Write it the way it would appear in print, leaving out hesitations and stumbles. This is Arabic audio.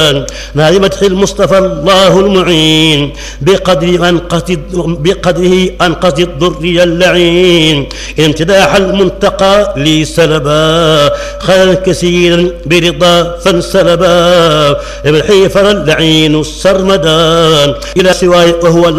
نال مدح المصطفى الله المعين بقدره أنقذ الضري اللعين امتداح المنتقى لي سلبا خيرا كثيرا برضا فانسلبا ابن حيفر اللعين السرمدان إلى سواي وهو